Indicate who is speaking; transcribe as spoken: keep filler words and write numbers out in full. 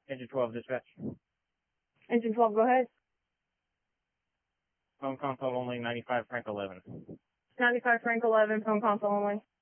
Speaker 1: Engine twelve, dispatch.
Speaker 2: Engine twelve, go ahead.
Speaker 1: Phone console only, ninety-five Frank eleven.
Speaker 2: ninety-five Frank eleven, phone console only.